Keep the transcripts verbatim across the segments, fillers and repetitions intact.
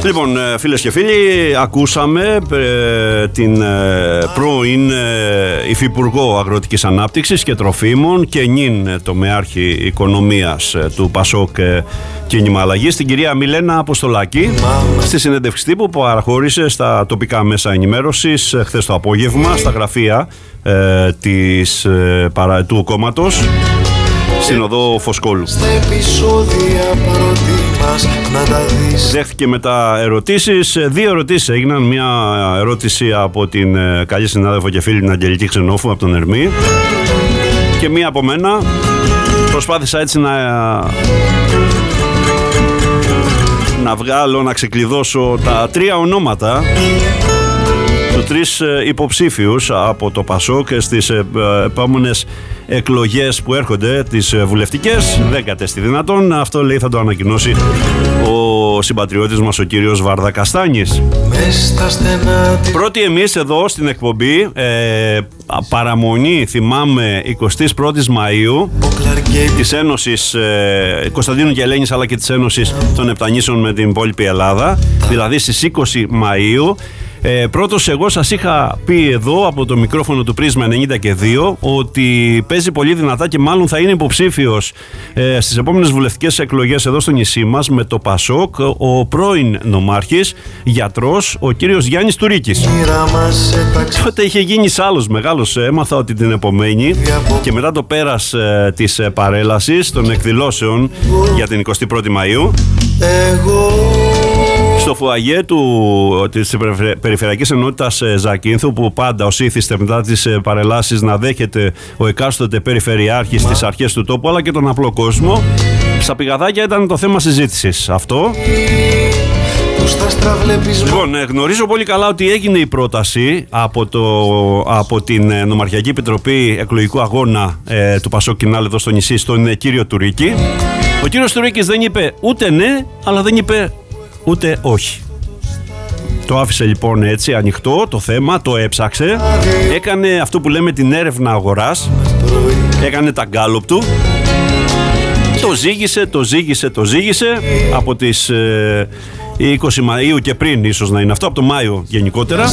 Λοιπόν, φίλες και φίλοι, ακούσαμε ε, την ε, πρώην ε, Υφυπουργό Αγροτικής Ανάπτυξης και Τροφίμων και νυν τομεάρχη οικονομίας ε, του Πασόκ ε, Κίνημα Αλλαγής, την κυρία Μιλένα Αποστολάκη, στη συνέντευξη τύπου που παραχώρησε στα τοπικά μέσα ενημέρωσης ε, χθες το απόγευμα στα γραφεία ε, της, ε, παρα, του κόμματος στην οδό Φωσκόλου. Δέχτηκε μετά ερωτήσεις. Δύο ερωτήσεις έγιναν. Μια ερώτηση από την καλή συνάδελφο και φίλη την Αγγελική Ξενόφου από τον Ερμή και μία από μένα. Προσπάθησα έτσι να να βγάλω, να ξεκλειδώσω τα τρία ονόματα του τρεις υποψήφιους από το Πασόκ στις επόμενες εκλογές που έρχονται, τις βουλευτικές. Δεν κατέστη δυνατόν. Αυτό, λέει, θα το ανακοινώσει ο συμπατριώτης μας ο κύριος Βάρδα Καστάνης. Πρώτοι εμείς εδώ στην εκπομπή, ε, παραμονή, θυμάμαι, εικοστή πρώτη Μαΐου της Ένωσης ε, Κωνσταντίνου και Ελένης, αλλά και της Ένωσης των Επτανήσεων με την υπόλοιπη Ελλάδα, δηλαδή στις είκοσι Μαΐου. Ε, πρώτος εγώ σας είχα πει εδώ από το μικρόφωνο του Πρίσμα ενενήντα και δύο ότι παίζει πολύ δυνατά και μάλλον θα είναι υποψήφιος ε, στις επόμενες βουλευτικές εκλογές εδώ στο νησί μας με το Πασόκ ο πρώην νομάρχης, γιατρός, ο κύριος Γιάννης Τουρίκης. Τότε είχε γίνει άλλος μεγάλος, έμαθα ότι την επομένη και μετά το πέρας ε, της ε, παρέλασης των εκδηλώσεων για την εικοστή πρώτη Μαΐου στο φουαγέ του, της Περιφερειακής Ενότητας Ζακίνθου, που πάντα ως ήθιστε μετά τις παρελάσεις να δέχεται ο εκάστοτε περιφερειάρχης στις αρχές του τόπου αλλά και τον απλό κόσμο, στα πηγαδάκια ήταν το θέμα συζήτησης αυτό. Λοιπόν, γνωρίζω πολύ καλά ότι έγινε η πρόταση από, το, από την Νομαρχιακή Επιτροπή Εκλογικού Αγώνα ε, του Πασόκ Κινάλ εδώ στο νησί, στον κύριο Τουρίκη. Ο κύριος Τουρίκης δεν είπε ούτε ναι, αλλά δεν είπε ούτε όχι. Το άφησε λοιπόν έτσι ανοιχτό το θέμα, το έψαξε, έκανε αυτό που λέμε την έρευνα αγοράς, έκανε τα γκάλωπ του, το ζήγησε, το ζήγησε, το ζήγησε από τις ε, είκοσι Μαΐου και πριν, ίσως να είναι αυτό, από το Μάιο γενικότερα.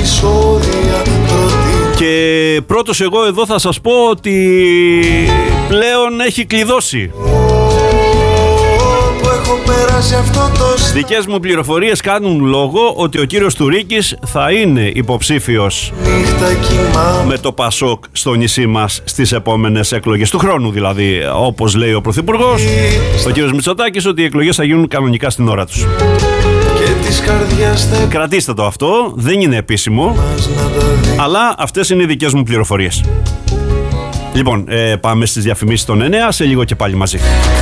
Και πρώτος εγώ εδώ θα σας πω ότι πλέον έχει κλειδώσει. Δικές μου πληροφορίες κάνουν λόγο ότι ο κύριος Τουρίκης θα είναι υποψήφιος με το Πασόκ στο νησί μας στις επόμενες εκλογές του χρόνου, δηλαδή, όπως λέει ο Πρωθυπουργός, ο κύριος Μητσοτάκης, ότι οι εκλογές θα γίνουν κανονικά στην ώρα τους. Κρατήστε το αυτό, δεν είναι επίσημο, αλλά αυτές είναι οι δικές μου πληροφορίες. Λοιπόν, ε, πάμε στις διαφημίσεις των εννέα, σε λίγο και πάλι μαζί.